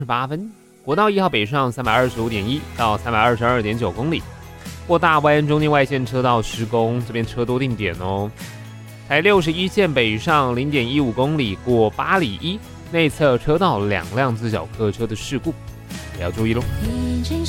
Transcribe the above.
8分。国道1号北上325.1到322.9公里，过大湾中间外线车道施工，这边车多定点哦。台61线北上0.15公里，过8里1内侧车道2辆自小客车的事故，也要注意喽。 已经